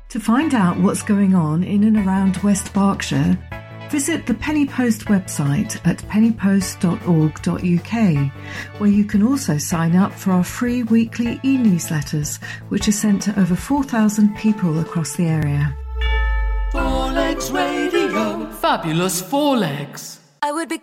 To find out what's going on in and around West Berkshire, visit the Penny Post website at pennypost.org.uk, where you can also sign up for our free weekly e-newsletters, which are sent to over 4,000 people across the area. Four Legs Radio. Fabulous Four Legs. I would be